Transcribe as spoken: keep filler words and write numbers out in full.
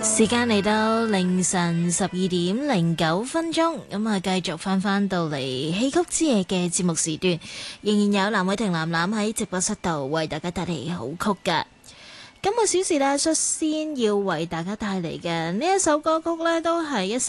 時間嚟到凌晨十二點零九分鐘，咁啊繼續翻翻到嚟戲曲之夜嘅節目時段，仍然有藍偉霆藍藍喺直播室度為大家帶嚟好曲噶。今個小時呢，率先要為大家帶嚟嘅呢一首歌曲呢，都係一首